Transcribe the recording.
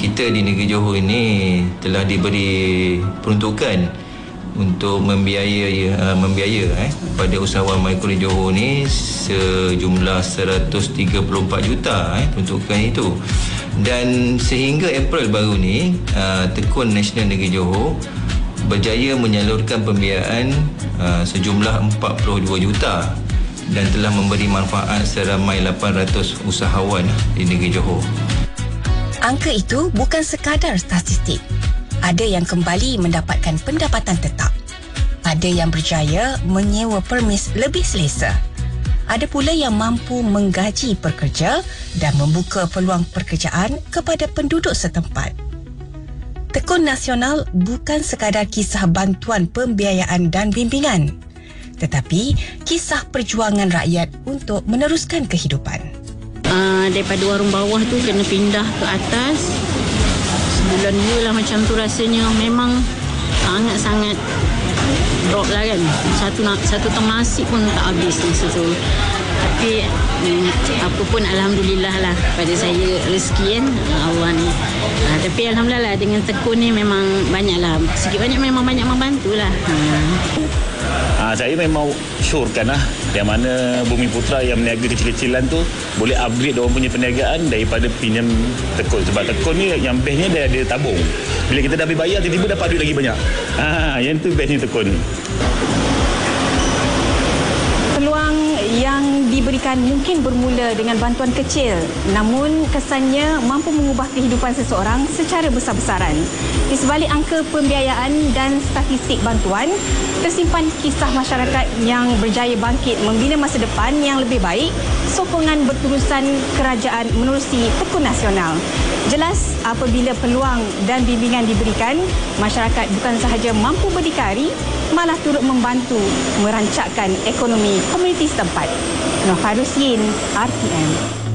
kita di negeri Johor ini telah diberi peruntukan untuk membiaya pada usahawan mikro di Johor ni sejumlah 134 juta peruntukan itu. Dan sehingga April baru ni Tekun Nasional Negeri Johor berjaya menyalurkan pembiayaan sejumlah 42 juta dan telah memberi manfaat seramai 800 usahawan di negeri Johor. Angka itu bukan sekadar statistik. Ada yang kembali mendapatkan pendapatan tetap. Ada yang berjaya menyewa permis lebih selesa. Ada pula yang mampu menggaji pekerja dan membuka peluang pekerjaan kepada penduduk setempat. Tekun Nasional bukan sekadar kisah bantuan pembiayaan dan bimbingan, tetapi kisah perjuangan rakyat untuk meneruskan kehidupan. Daripada warung bawah tu kena pindah ke atas. Sebulan 2 lah macam tu rasanya. Memang sangat-sangat drop lah kan. Satu tong nasi pun tak habis masa tu. Tapi apa pun alhamdulillah lah pada saya rezeki kan Allah ni. Tapi alhamdulillah lah dengan tekun ni memang banyak lah. Sikit banyak memang banyak membantu lah. Saya memang syorkan lah yang mana Bumi Putra yang meniaga kecil-kecilan tu boleh upgrade orang punya perniagaan daripada pinjam tekun. Sebab tekun ni yang bestnya dia ada tabung. Bila kita dah habis bayar tiba-tiba dapat duit lagi banyak. Yang tu bestnya tekun. Peluang yang diberikan mungkin bermula dengan bantuan kecil, namun kesannya mampu mengubah kehidupan seseorang secara besar-besaran. Di sebalik angka pembiayaan dan statistik bantuan, tersimpan kisah masyarakat yang berjaya bangkit membina masa depan yang lebih baik, sokongan berterusan kerajaan menerusi Tekun Nasional. Jelas apabila peluang dan bimbingan diberikan, masyarakat bukan sahaja mampu berdikari, malah turut membantu merancakkan ekonomi komuniti setempat. Nur Farusyin, RTM.